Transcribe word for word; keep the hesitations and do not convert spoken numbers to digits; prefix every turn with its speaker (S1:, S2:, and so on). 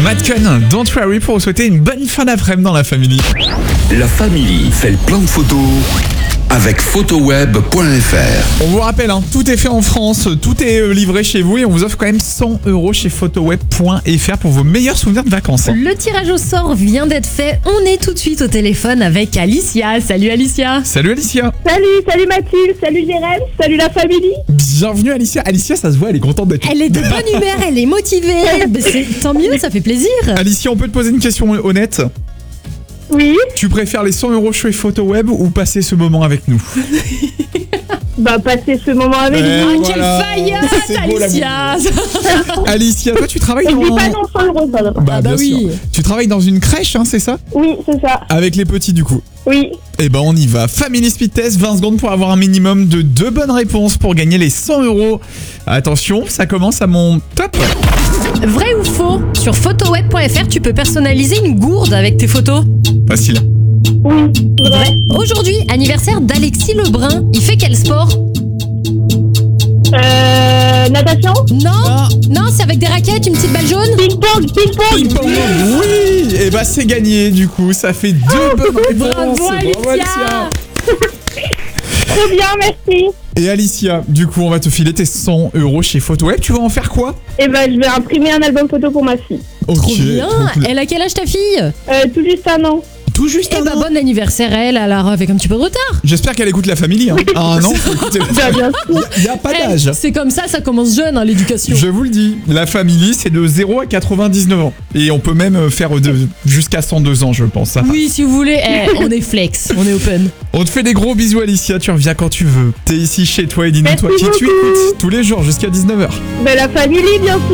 S1: Madcon, Don't Worry pour vous souhaiter une bonne fin d'après-midi dans la famille.
S2: La famille fait le plein de photos avec photoweb point f r.
S1: On vous rappelle, hein, tout est fait en France, tout est euh, livré chez vous et on vous offre quand même cent euros chez photoweb point f r pour vos meilleurs souvenirs de vacances.
S3: Le tirage au sort vient d'être fait. On est tout de suite au téléphone avec Alicia. Salut Alicia.
S1: Salut Alicia.
S4: Salut, salut Mathilde, salut Jérém, salut la famille.
S1: Bienvenue Alicia. Alicia, ça se voit, elle est contente d'être là.
S3: Elle est de bonne humeur, elle est motivée. Bah, c'est- tant mieux, ça fait plaisir.
S1: Alicia, on peut te poser une question honnête.
S4: Oui,
S1: Tu préfères les cent euros chez photoweb ou passer ce moment avec nous?
S4: bah passez ce moment avec
S1: Eh,
S4: vous.
S3: Ah,
S1: voilà.
S3: quelle faillite,
S1: C'est beau,
S3: Alicia.
S1: Alicia, toi tu travailles
S4: Et je dis
S1: dans...
S4: pas non cent euros, ça va.
S1: Bah,
S3: Ah bah
S1: bien sûr.
S3: oui.
S1: Tu travailles dans une crèche, hein, c'est ça?
S4: Oui, c'est ça.
S1: Avec les petits du coup.
S4: Oui,
S1: Eh ben on y va. Family Speed Test, vingt secondes pour avoir un minimum de deux bonnes réponses pour gagner les cent euros. Attention, ça commence à mon top.
S3: Vrai ou faux? Sur photoweb point f r, tu peux personnaliser une gourde avec tes photos.
S1: Facile.
S4: oui, vrai.
S3: Aujourd'hui, anniversaire d'Alexis Lebrun. Il fait quel sport?
S4: Euh, natation.
S3: Non,
S1: Ah.
S3: non, c'est avec des raquettes, une petite balle jaune.
S4: Ping-pong, ping-pong.
S1: Oui. Et bah c'est gagné du coup. Ça fait deux bonnes réponses.
S3: Bravo Alicia.
S4: Trop bien, merci.
S1: Et Alicia, du coup on va te filer tes cent euros chez photoweb. Tu vas en faire quoi?
S4: Et bah je vais imprimer un album photo pour ma fille.
S1: Ok,
S3: Trop bien.
S1: trop cool.
S3: Elle a quel âge ta fille?
S4: Euh, tout juste un an.
S1: Tout juste
S3: Eh
S1: un
S3: bah
S1: an.
S3: bon anniversaire à elle, elle a avec un petit peu de retard.
S1: J'espère qu'elle écoute la famille. Hein. Ah non, faut écouter la
S4: Bah,
S1: famille.
S4: bien sûr.
S1: Il n'y a pas
S3: Eh,
S1: d'âge.
S3: c'est comme ça, ça commence jeune hein, l'éducation.
S1: Je vous le dis, la famille c'est de zéro à quatre-vingt-dix-neuf ans. Et on peut même faire de, jusqu'à cent deux ans je pense.
S3: Oui, si vous voulez, eh, on est flex, on est open.
S1: On te fait des gros bisous Alicia, tu reviens quand tu veux. T'es ici chez toi et dis-nous
S4: Merci
S1: toi qui tu
S4: beaucoup.
S1: écoutes tous les jours jusqu'à dix-neuf heures.
S4: Bah la famille, bien sûr.